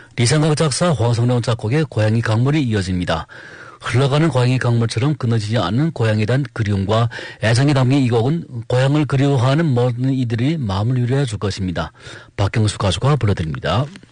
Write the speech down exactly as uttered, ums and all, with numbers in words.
리상각 작사 황성룡 작곡의 고양이 강물이 이어집니다. 흘러가는 고양이 강물처럼 끊어지지 않는 고향에 대한 그리움과 애정이 담긴 이 곡은 고향을 그리워하는 모든 이들이 마음을 위로해 줄 것입니다. 박경수 가수가 불러드립니다.